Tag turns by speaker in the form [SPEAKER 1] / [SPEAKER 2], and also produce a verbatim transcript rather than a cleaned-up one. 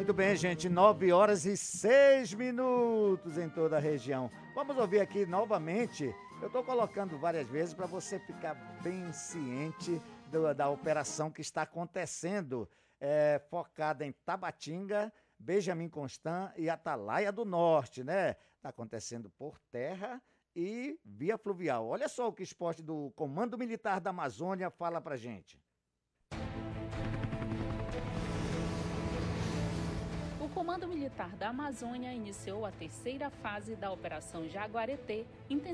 [SPEAKER 1] Muito bem, gente, nove horas e seis minutos em toda a região. Vamos ouvir aqui novamente. Eu estou colocando várias vezes para você ficar bem ciente do, da operação que está acontecendo, é, focada em Tabatinga, Benjamin Constant e Atalaia do Norte, né? Está acontecendo por terra e via fluvial. Olha só o que o esporte do Comando Militar da Amazônia fala pra gente.
[SPEAKER 2] O Comando Militar da Amazônia iniciou a terceira fase da Operação Jaguareté,